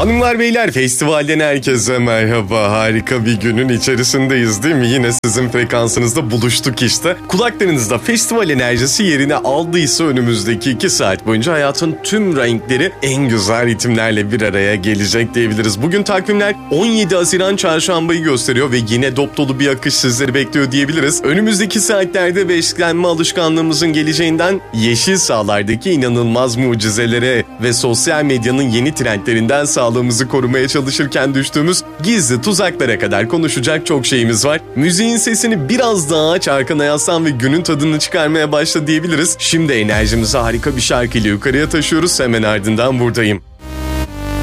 Hanımlar beyler, festivalden herkese merhaba. Harika bir günün içerisindeyiz değil mi? Yine sizin frekansınızda buluştuk işte. Kulaklarınızda festival enerjisi yerini aldıysa önümüzdeki 2 saat boyunca hayatın tüm renkleri en güzel ritimlerle bir araya gelecek diyebiliriz. Bugün takvimler 17 Haziran Çarşamba'yı gösteriyor ve yine dop dolu bir akış sizleri bekliyor diyebiliriz. Önümüzdeki saatlerde beslenme alışkanlığımızın geleceğinden yeşil sahalardaki inanılmaz mucizelere ve sosyal medyanın yeni trendlerinden sağlığımızı korumaya çalışırken düştüğümüz gizli tuzaklara kadar konuşacak çok şeyimiz var. Müziğin sesini biraz daha aç, arkana yaslan ve günün tadını çıkarmaya başla diyebiliriz. Şimdi enerjimizi harika bir şarkıyla yukarıya taşıyoruz. Hemen ardından buradayım.